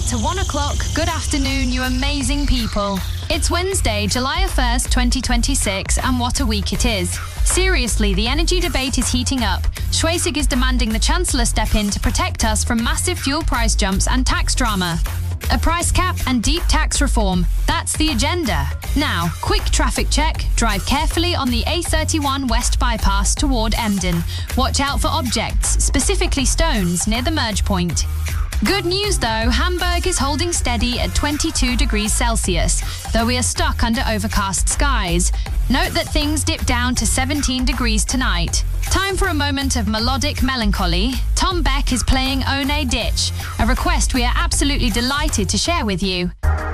to 1 o'clock. Good afternoon, you amazing people. It's Wednesday, July 1st, 2026, and what a week it is. Seriously, the energy debate is heating up. Schwesig is demanding the Chancellor step in to protect us from massive fuel price jumps and tax drama. A price cap and deep tax reform. That's the agenda. Now, quick traffic check. Drive carefully on the A31 West Bypass toward Emden. Watch out for objects, specifically stones, near the merge point. Good news though, Hamburg is holding steady at 22 degrees Celsius, though we are stuck under overcast skies. Note that things dip down to 17 degrees tonight. Time for a moment of melodic melancholy. Tom Beck is playing One Ditch, a request we are absolutely delighted to share with you.